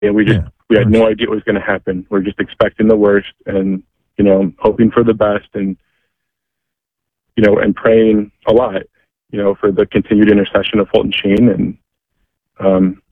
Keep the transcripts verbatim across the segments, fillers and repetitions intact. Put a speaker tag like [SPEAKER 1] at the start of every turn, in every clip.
[SPEAKER 1] And we just,
[SPEAKER 2] Yeah,
[SPEAKER 1] we had no idea what was going to happen. We're just expecting the worst and, you know, hoping for the best and, you know, and praying a lot, you know, for the continued intercession of Fulton Sheen. And, um,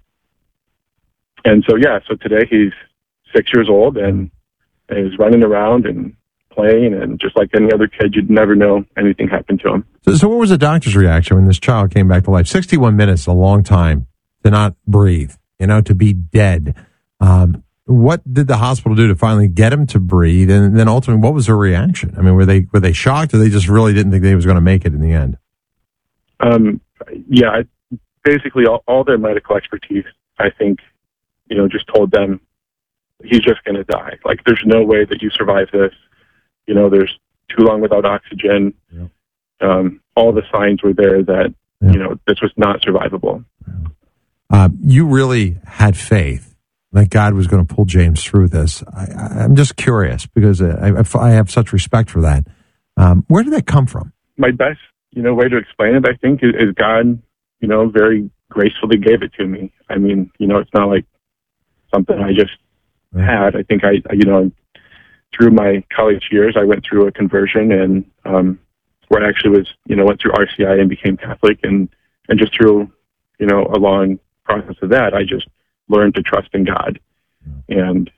[SPEAKER 1] and so, yeah, so today he's six years old and is running around and playing, and just like any other kid, you'd never know anything happened to him.
[SPEAKER 2] So, so what was the doctor's reaction when this child came back to life? sixty-one minutes, a long time to not breathe, you know, to be dead. Um, what did the hospital do to finally get him to breathe? And then ultimately, what was their reaction? I mean, were they were they shocked, or they just really didn't think they was going to make it in the end?
[SPEAKER 1] Um, yeah, basically all, all their medical expertise, I think, you know, just told them he's just going to die. Like, there's no way that you survive this. You know, there's too long without oxygen. Yeah. Um, all the signs were there that, yeah. you know, this was not survivable.
[SPEAKER 2] Yeah. Uh, you really had faith that God was going to pull James through this. I, I'm just curious because I, I have such respect for that. Um, where did that come from?
[SPEAKER 1] My best, you know, way to explain it, I think, is, is God, you know, very gracefully gave it to me. I mean, you know, it's not like something I just right. had. I think I, you know, through my college years, I went through a conversion, and um, where I actually was, you know, went through R C I and became Catholic, and, and just through, you know, a long process of that, I just learned to trust in God. And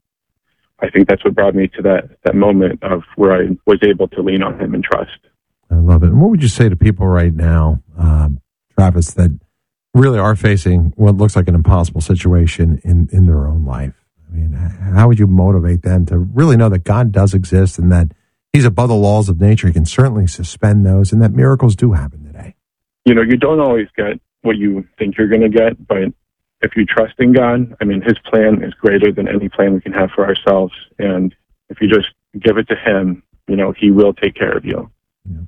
[SPEAKER 1] I think that's what brought me to that, that moment of where I was able to lean on him and trust.
[SPEAKER 2] I love it. And what would you say to people right now, um, Travis, that really are facing what looks like an impossible situation in, in their own life? I mean, how would you motivate them to really know that God does exist and that he's above the laws of nature? He can certainly suspend those, and that miracles do happen today.
[SPEAKER 1] You know, you don't always get what you think you're going to get, but if you trust in God, I mean, his plan is greater than any plan we can have for ourselves. And if you just give it to him, you know, he will take care of you.
[SPEAKER 2] Yeah.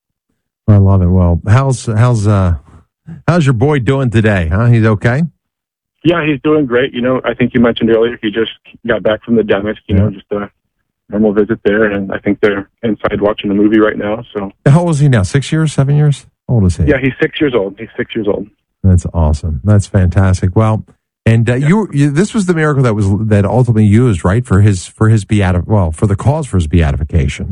[SPEAKER 2] I love it. Well, how's, how's, uh, how's your boy doing today? Huh? He's okay?
[SPEAKER 1] Yeah, he's doing great. You know, I think you mentioned earlier, he just got back from the dentist, you yeah. know, just a normal visit there. And I think they're inside watching a movie right now. So
[SPEAKER 2] how old is he now? Six years, seven years? How old is he?
[SPEAKER 1] Yeah, he's six years old. He's six years old.
[SPEAKER 2] That's awesome. That's fantastic. Well, and uh, yeah. you, you, this was the miracle that was, that ultimately used, right? For his, for his beati- well, for the cause for his beatification.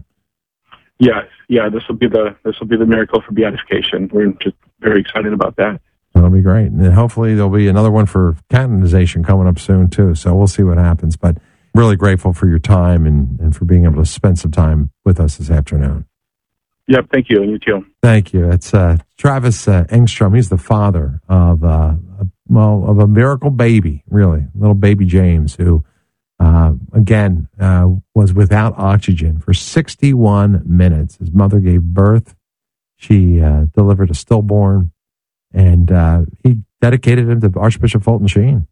[SPEAKER 1] Yes. Yeah. This will be the, this will be the miracle for beatification. We're just very excited about that.
[SPEAKER 2] That'll be great. And hopefully there'll be another one for canonization coming up soon too. So we'll see what happens, but really grateful for your time and, and for being able to spend some time with us this afternoon.
[SPEAKER 1] Yep. Thank you. And you too.
[SPEAKER 2] Thank you. It's uh, Travis uh, Engstrom. He's the father of, uh, a, well, of a miracle baby, really, little baby James, who, uh, again, uh, was without oxygen for sixty-one minutes. His mother gave birth. She uh, delivered a stillborn. And uh, he dedicated him to Archbishop Fulton Sheen.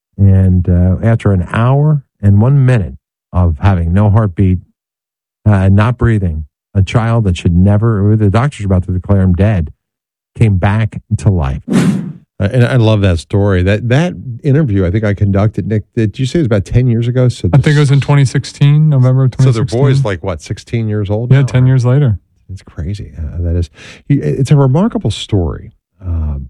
[SPEAKER 2] And uh, after an hour and one minute of having no heartbeat uh, and not breathing, a child that should never, the doctor's about to declare him dead, came back to life. Uh, and I love that story. That that interview, I think I conducted, Nick, did you say it was about ten years ago? So
[SPEAKER 3] this, I think it was in twenty sixteen, November of twenty sixteen.
[SPEAKER 2] So their boy's like, what, sixteen years old
[SPEAKER 3] Yeah,
[SPEAKER 2] now,
[SPEAKER 3] ten
[SPEAKER 2] or?
[SPEAKER 3] years later.
[SPEAKER 2] It's crazy. Uh, that is, it's a remarkable story. Um,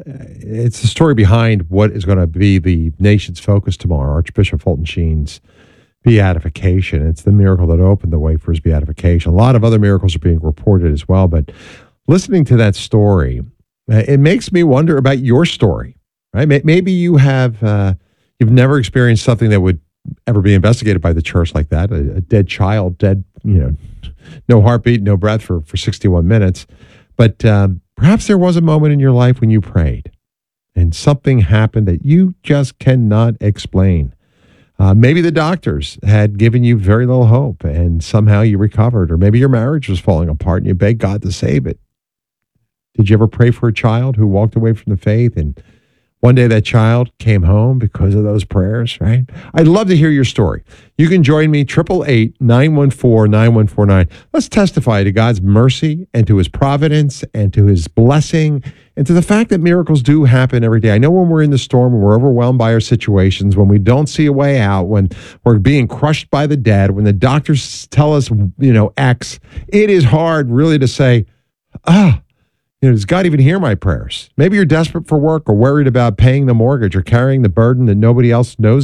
[SPEAKER 2] it's the story behind what is going to be the nation's focus tomorrow, Archbishop Fulton Sheen's beatification. It's the miracle that opened the way for his beatification. A lot of other miracles are being reported as well, but listening to that story, uh, it makes me wonder about your story, right? Maybe you have, uh, you've never experienced something that would ever be investigated by the church like that, a, a dead child, dead, you know, no heartbeat, no breath for, for sixty-one minutes. But um, perhaps there was a moment in your life when you prayed and something happened that you just cannot explain. Uh, maybe the doctors had given you very little hope and somehow you recovered, or maybe your marriage was falling apart and you begged God to save it. Did you ever pray for a child who walked away from the faith and one day that child came home because of those prayers, right? I'd love to hear your story. You can join me, eight eight eight, nine one four, nine one four nine. Let's testify to God's mercy and to his providence and to his blessing and to the fact that miracles do happen every day. I know when we're in the storm, when we're overwhelmed by our situations, when we don't see a way out, when we're being crushed by the dead, when the doctors tell us, you know, X, it is hard really to say, ah, You know, does God even hear my prayers? Maybe you're desperate for work or worried about paying the mortgage or carrying the burden that nobody else knows